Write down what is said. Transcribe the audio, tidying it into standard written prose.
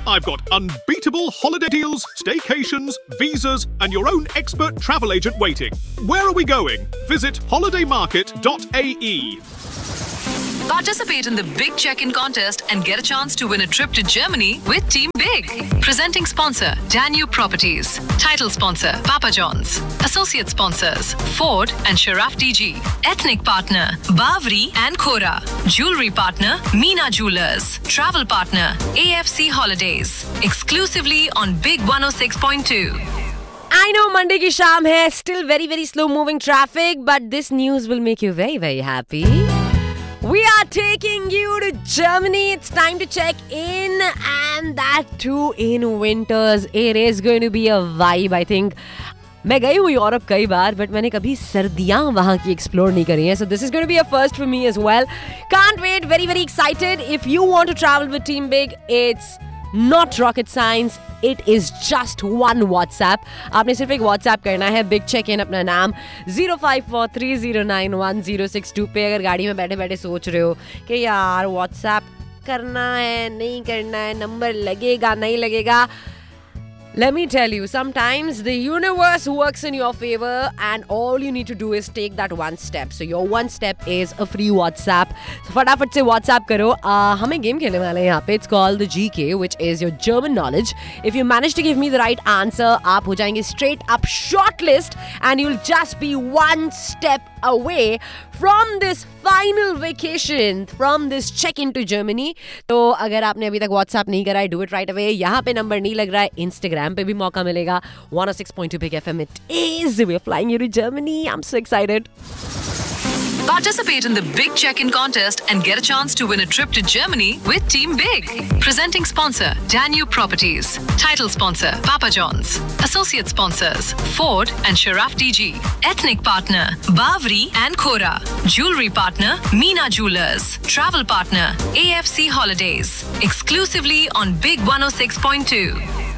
I've got unbeatable holiday deals, staycations, visas, and your own expert travel agent waiting. Where are we going? Visit holidaymarket.ae. Participate in the Big Check-in contest and get a chance to win a trip to Germany with Team Big. Presenting sponsor, Danube Properties. Title sponsor, Papa John's. Associate sponsors, Ford and Sharaf DG. Ethnic partner, Bavri and Khora. Jewelry partner, Meena Jewelers. Travel partner, AFC Holidays. Exclusively on Big 106.2. I know Monday ki shaam hai, still very slow moving traffic, but this news will make you very happy. We are taking you to Germany. It's time to check in, and that too in winters. It is going to be a vibe, I think. मैं गई हूँ Europe कई बार, but मैंने कभी सर्दियाँ वहाँ की explore नहीं करी हैं. So this is going to be a first for me as well. Can't wait. Very excited. If you want to travel with Team Big, it's not rocket science. It is just one WhatsApp. आपने सिर्फ एक WhatsApp करना है, big check in अपना नाम 0543091062 पे. अगर गाड़ी में बैठे बैठे सोच रहे हो कि यार WhatsApp करना है नहीं करना है, नंबर लगेगा नहीं लगेगा, let me tell you, sometimes the universe works in your favor and all you need to do is take that one step. So your one step is a free WhatsApp. So फटाफट से WhatsApp करो. हमें game खेलने वाले हैं यहाँ पे. It's called the GK, which is your German knowledge. If you manage to give me the right answer, आप हो जाएंगे straight up shortlist and you'll just be one step away from this final vacation, from this check-in to Germany. तो अगर आपने अभी तक WhatsApp नहीं करा है, do it right away. यहाँ पे नंबर नहीं लग रहा है, Instagram पे भी मौका मिलेगा. 106.2 Big FM it is. We're flying you to Germany. I'm so excited. Participate in the Big Check-in contest and get a chance to win a trip to Germany with Team Big. Presenting sponsor, Danube Properties. Title sponsor, Papa John's. Associate sponsors, Ford and Sharaf DG. Ethnic partner, Bavri and Khora. Jewelry partner, Meena Jewelers. Travel partner, AFC Holidays. Exclusively on Big 106.2.